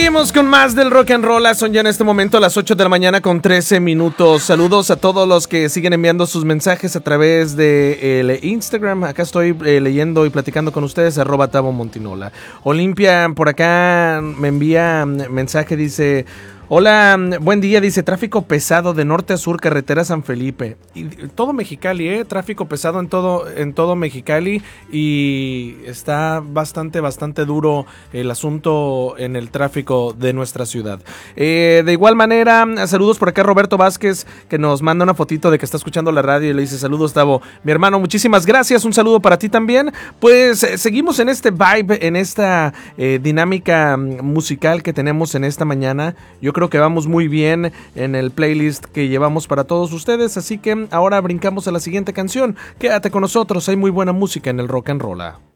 Seguimos con más del rock and roll. Son ya en este momento las 8 de la mañana con 13 minutos. Saludos a todos los que siguen enviando sus mensajes a través de el Instagram. Acá estoy leyendo y platicando con ustedes, @TavoMontinola. Olimpia por acá me envía mensaje, dice: hola, buen día, dice: tráfico pesado de norte a sur, carretera San Felipe. Y todo Mexicali, tráfico pesado en todo Mexicali, y está bastante duro el asunto en el tráfico de nuestra ciudad. De igual manera, saludos por acá Roberto Vázquez, que nos manda una fotito de que está escuchando la radio y le dice: saludos, Tavo. Mi hermano, muchísimas gracias, un saludo para ti también. Pues seguimos en este vibe, en esta dinámica musical que tenemos en esta mañana. Yo creo que vamos muy bien en el playlist que llevamos para todos ustedes, así que ahora brincamos a la siguiente canción. Quédate con nosotros, hay muy buena música en el rock and roll.